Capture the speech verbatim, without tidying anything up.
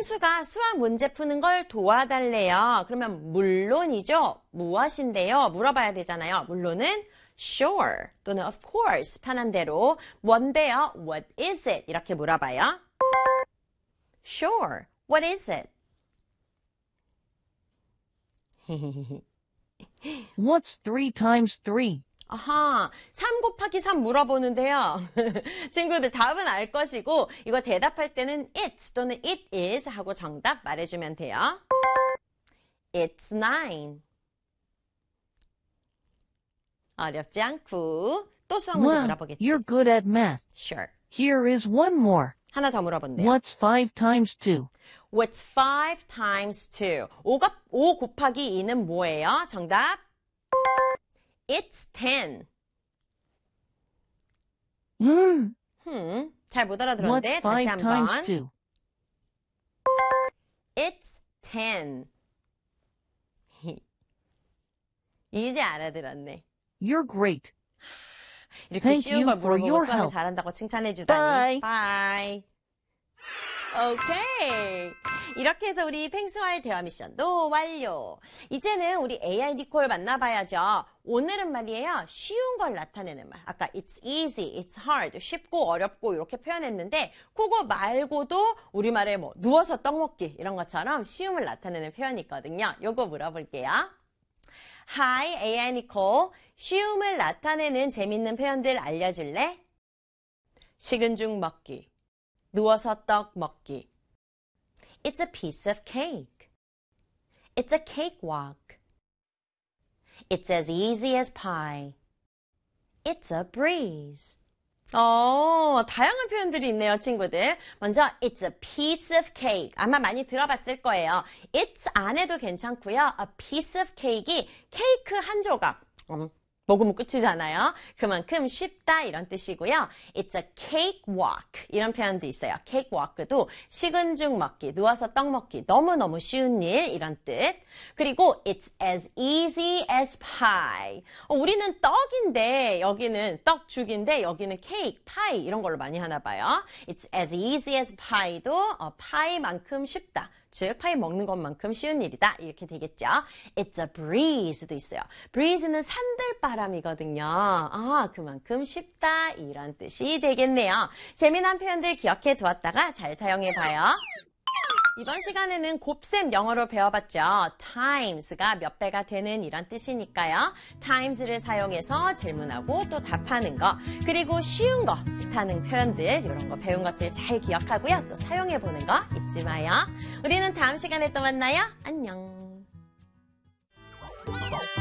펭수가 수학 문제 푸는 걸 도와달래요. 그러면 물론이죠. 무엇인데요? 물어봐야 되잖아요. 물론은 sure 또는 of course 편한 대로 뭔데요? What is it? 이렇게 물어봐요. Sure. What is it? What's three times three? 아하, 삼 곱하기 삼 물어보는데요. 친구들 답은 알 것이고 이거 대답할 때는 it's 또는 it is 하고 정답 말해주면 돼요. It's nine. 어렵지 않고 또 수학 문제 Wow, 물어보겠지. you're good at math. Sure. Here is one more. 하나 더 물어본대요. What's five times two? What's five times two? 오가, 오 곱하기 이는 뭐예요? 정답. It's ten. Hmm. 음, 잘 못 What's 알아들었는데 다시 five times 한번. two? It's ten. 이제 알아들었네. You're great. 이렇게 Thank 쉬운 you 걸 for 물어보고 your 수학을 help. 잘한다고 칭찬해 주다니. Bye. Bye. 오케이. 이렇게 해서 우리 펭수와의 대화 미션도 완료. 이제는 우리 에이아이 니콜 만나봐야죠. 오늘은 말이에요. 쉬운 걸 나타내는 말. 아까 it's easy, it's hard, 쉽고 어렵고 이렇게 표현했는데 그거 말고도 우리말에 뭐 누워서 떡 먹기 이런 것처럼 쉬움을 나타내는 표현이 있거든요. 요거 물어볼게요. Hi, 에이아이 니콜. 쉬움을 나타내는 재밌는 표현들 알려줄래? 식은 죽 먹기. 누워서 떡 먹기. It's a piece of cake. It's a cakewalk. It's as easy as pie. It's a breeze. 어, 다양한 표현들이 있네요, 친구들. 먼저, it's a piece of cake. 아마 많이 들어봤을 거예요. it's 안 해도 괜찮고요. a piece of cake이 케이크 한 조각. 음, 먹으면 끝이잖아요. 그만큼 쉽다 이런 뜻이고요. It's a cakewalk 이런 표현도 있어요. cakewalk도 식은 죽 먹기, 누워서 떡 먹기, 너무너무 쉬운 일 이런 뜻. 그리고 it's as easy as pie. 어, 우리는 떡인데 여기는 떡죽인데 여기는 케이크, 파이 이런 걸로 많이 하나 봐요. It's as easy as pie도 어, 파이만큼 쉽다. 즉 파이 먹는 것만큼 쉬운 일이다 이렇게 되겠죠. It's a breeze도 있어요. breeze는 산들바람이거든요. 아, 그만큼 쉽다 이런 뜻이 되겠네요. 재미난 표현들 기억해 두었다가 잘 사용해봐요. 이번 시간에는 곱셈 영어로 배워봤죠. times가 몇 배가 되는 이런 뜻이니까요. times를 사용해서 질문하고 또 답하는 거, 그리고 쉬운 거 뜻하는 표현들 이런 거 배운 것들 잘 기억하고요. 또 사용해보는 거 잊지 마요. 우리는 다음 시간에 또 만나요. 안녕.